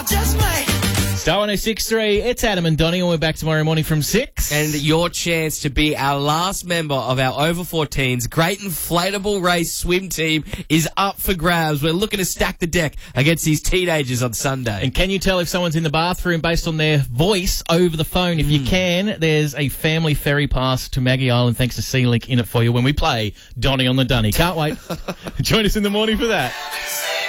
just might. Star 106.3, it's Adam and Donnie, and we're back tomorrow morning from 6. And your chance to be our last member of our over 14s Great Inflatable Race swim team is up for grabs. We're looking to stack the deck against these teenagers on Sunday. And can you tell if someone's in the bathroom based on their voice over the phone? If you can, there's a family ferry pass to Maggie Island thanks to Sea-Link in it for you when we play Donnie on the Dunny. Can't wait. Join us in the morning for that.